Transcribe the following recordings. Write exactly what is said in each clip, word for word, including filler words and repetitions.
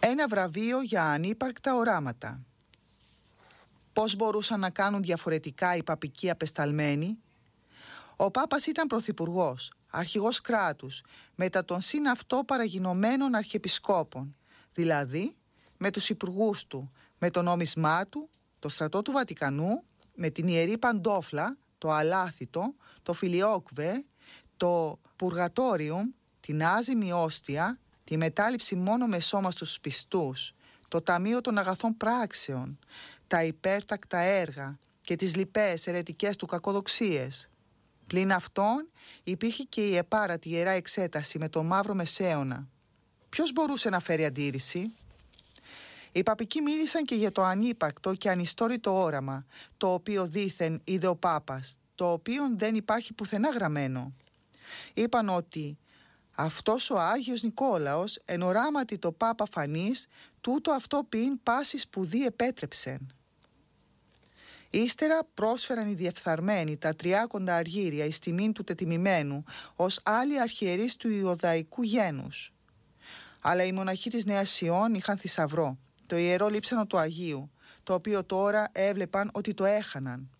Ένα βραβείο για ανύπαρκτα οράματα. Πώς μπορούσαν να κάνουν διαφορετικά οι παπικοί απεσταλμένοι? Ο Πάπας ήταν πρωθυπουργός, αρχηγός κράτους, μετά των συν αυτό παραγινωμένων αρχιεπισκόπων, δηλαδή με τους υπουργούς του, με το νόμισμά του, το στρατό του Βατικανού, με την ιερή παντόφλα, το αλάθητο, το φιλιόκβε, το πουργατόριουμ, την άζημη όστια, τη μετάληψη μόνο με σώμα στους πιστούς, το ταμείο των αγαθών πράξεων, τα υπέρτακτα έργα και τις λοιπές αιρετικές του κακοδοξίες. Πλην αυτών υπήρχε και η επάρατη ιερά εξέταση με τον Μαύρο Μεσαίωνα. Ποιος μπορούσε να φέρει αντίρρηση? Οι παπικοί μίλησαν και για το ανύπαρκτο και ανιστόρητο όραμα, το οποίο δήθεν είδε ο Πάπας, το οποίο δεν υπάρχει πουθενά γραμμένο. Είπαν ότι αυτός ο Άγιος Νικόλαος εν οράματι το Πάπα φανής, τούτο αυτό ποιήν πάση σπουδή επέτρεψεν. Ύστερα πρόσφεραν οι διεφθαρμένοι τα τριάκοντα αργύρια εις τιμήν του τετιμημένου ως άλλοι αρχιερείς του Ιουδαϊκού γένους. Αλλά οι μοναχοί της Νέας Ιών είχαν θησαυρό, το ιερό λείψανο του Αγίου, το οποίο τώρα έβλεπαν ότι το έχαναν.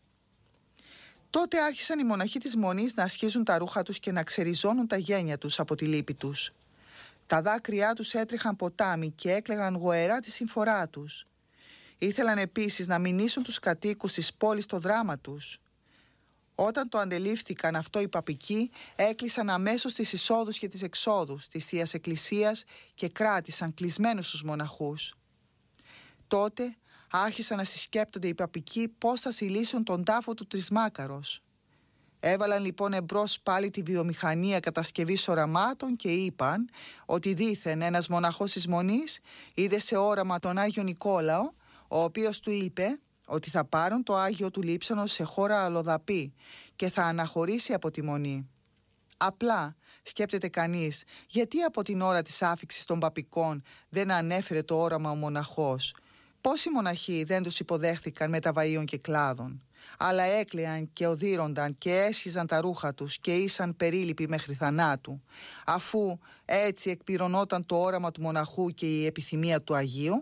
Τότε άρχισαν οι μοναχοί της Μονής να ασχίζουν τα ρούχα τους και να ξεριζώνουν τα γένια τους από τη λύπη τους. Τα δάκρυά τους έτρεχαν ποτάμι και έκλαιγαν γοερά τη συμφορά τους. Ήθελαν επίσης να μηνύσουν τους κατοίκους της πόλης το δράμα τους. Όταν το αντελήφθηκαν αυτό οι παπικοί, έκλεισαν αμέσως τις εισόδους και τις εξόδους της Θείας Εκκλησίας και κράτησαν κλεισμένους τους μοναχούς. Τότε άρχισαν να συσκέπτονται οι παπικοί πώς θα συλλήσουν τον τάφο του Τρισμάκαρος. Έβαλαν λοιπόν εμπρός πάλι τη βιομηχανία κατασκευής οραμάτων και είπαν ότι δήθεν ένας μοναχός της Μονής είδε σε όραμα τον Άγιο Νικόλαο, ο οποίος του είπε ότι θα πάρουν το Άγιο του Λείψανο σε χώρα αλλοδαπή και θα αναχωρήσει από τη Μονή. Απλά σκέπτεται κανείς γιατί από την ώρα της άφιξης των παπικών δεν ανέφερε το όραμα ο μοναχός. Πόσοι μοναχοί δεν τους υποδέχθηκαν με τα βαΐων και κλάδων, αλλά έκλαιαν και οδύρονταν και έσχιζαν τα ρούχα τους και ήσαν περίλυποι μέχρι θανάτου, αφού έτσι εκπληρωνόταν το όραμα του μοναχού και η επιθυμία του Αγίου.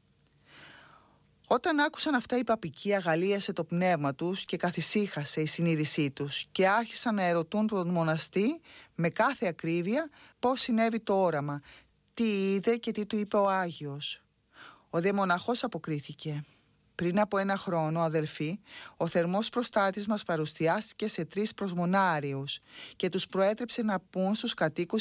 Όταν άκουσαν αυτά οι παπικοί, αγαλίασε το πνεύμα τους και καθησύχασε η συνείδησή τους και άρχισαν να ερωτούν τον μοναστή με κάθε ακρίβεια πώς συνέβη το όραμα, τι είδε και τι του είπε ο Άγιος. Ο δε μοναχός αποκρίθηκε. Πριν από ένα χρόνο, αδελφοί, ο θερμός προστάτης μας παρουσιάστηκε σε τρεις προσμονάριους και τους προέτρεψε να πούν στους κατοίκους